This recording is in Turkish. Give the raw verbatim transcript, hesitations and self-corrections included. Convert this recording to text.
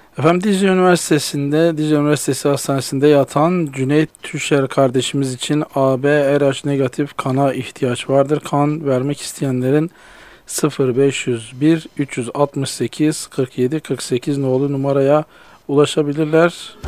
Efendim Dicle Üniversitesi'nde, Dicle Üniversitesi Hastanesi'nde yatan Cüneyt Tüşer kardeşimiz için A B R H negatif kana ihtiyaç vardır. Kan vermek isteyenlerin sıfır beş yüz bir üç yüz altmış sekiz kırk yedi kırk sekiz nolu numaraya ulaşabilirler.